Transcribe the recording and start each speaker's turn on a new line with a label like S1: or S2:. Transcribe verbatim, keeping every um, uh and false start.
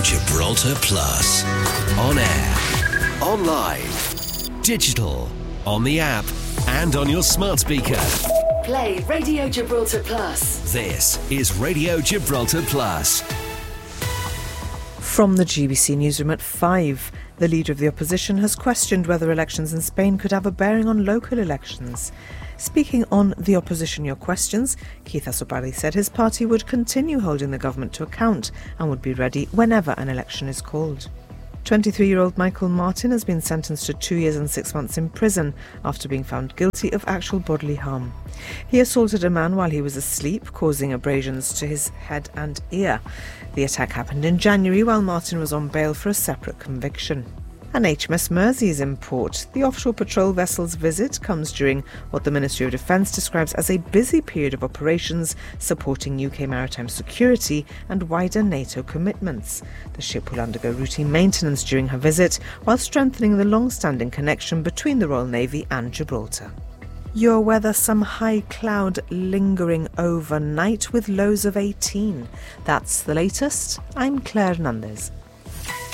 S1: Gibraltar Plus. On air, online, digital, on the app, and on your smart speaker.
S2: Play Radio Gibraltar Plus.
S1: This is Radio Gibraltar Plus.
S3: From the G B C newsroom at five, the leader of the opposition has questioned whether elections in Spain could have a bearing on local elections. Speaking on The Opposition Your Questions, Keith Asopardi said his party would continue holding the government to account and would be ready whenever an election is called. twenty-three-year-old Michael Martin has been sentenced to two years and six months in prison after being found guilty of actual bodily harm. He assaulted a man while he was asleep, causing abrasions to his head and ear. The attack happened in January while Martin was on bail for a separate conviction. And H M S Mersey is in port. The offshore patrol vessel's visit comes during what the Ministry of Defence describes as a busy period of operations supporting U K maritime security and wider NATO commitments. The ship will undergo routine maintenance during her visit while strengthening the long-standing connection between the Royal Navy and Gibraltar. Your weather, some high cloud lingering overnight with lows of eighteen. That's the latest. I'm Claire Nundes.